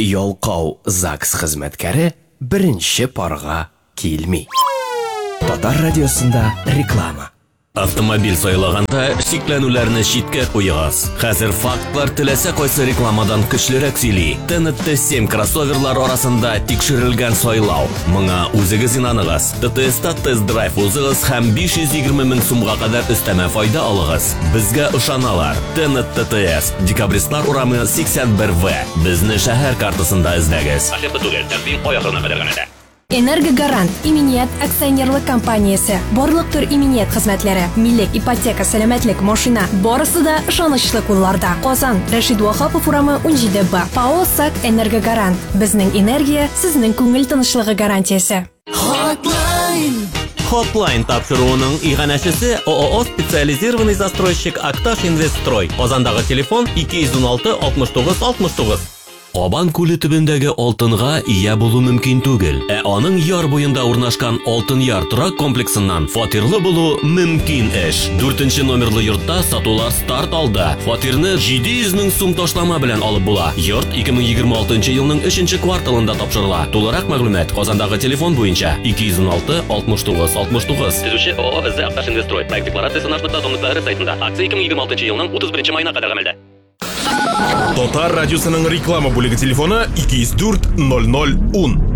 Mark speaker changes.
Speaker 1: ялкау ЗАГС хезмәткәре беренче парга килми. Татар радиосында реклама.
Speaker 2: Автомобиль сайлаганда шикләнүләрне читкә куегыз. Хәзер фактлар теләсә кайсы рекламадан көчлерәк сөйли. ТНТ-7 кроссоверлар арасында тикшерелгән сайлау. Моңа үзегез инаныгыз. ТТС-та тест-драйв узыгыз һәм 520 мең сумга кадәр өстәмә файда алыгыз. Безгә ышаналар. ТНТ-ТТС, Декабристлар урамы 81В. Безне шәһәр картасында эзләгез.
Speaker 3: Энергогарант иминiyat акционерлык компаниясе. Барлык төр иминiyat хезмәтләре, милек, ипотека, сәламәтлек, машина барысы да ышанычлы кулларда. Казан, Рашид Вахапов урамы 17Б. ПАО САК Энергогарант. Безнең энергия сезнең күңел тынычлыгы гарантиясе.
Speaker 2: Hotline тапшыруының иганәчесе ООО специализированный застройщик Акташ Инвестстрой. Казандагы телефон 216 69 69. Кабан күле төбендәге алтынга ия булу мөмкин түгел. Аның яр буенда урнашкан Алтын яр торак комплексыннан фатирлы булу мөмкин эш. 4-нче номерлы йортта сатулар старт алды. Фатирны 700 мең сум ташлама белән алып була. Йорт 2026 елның 3-нче кварталында тапшырыла. Тулырак мәгълүмат Казандагы телефон буенча 216 69 69. Төзүче ООО Акташ Инвестстрой. Проект декларациясе наш.томлыклары сайтында. Акция 2026 елның 31 маена кадәр гамәлдә.
Speaker 4: Татар радиосының реклама бүлеге телефоны 204 00 10.